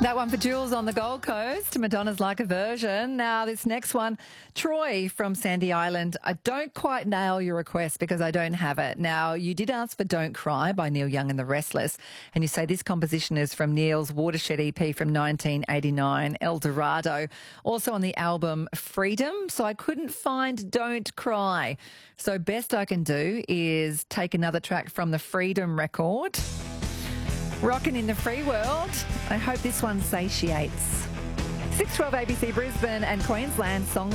That one for Jules on the Gold Coast. Madonna's Like a Virgin. Now, this next one, Troy from Sandy Island. I don't quite nail your request because I don't have it. Now, you did ask for Don't Cry by Neil Young and the Restless, and you say this composition is from Neil's Watershed EP from 1989, El Dorado, also on the album Freedom. So I couldn't find Don't Cry. So best I can do is take another track from the Freedom record. Rocking in the free world. I hope this one satiates. 612 ABC Brisbane and Queensland Songs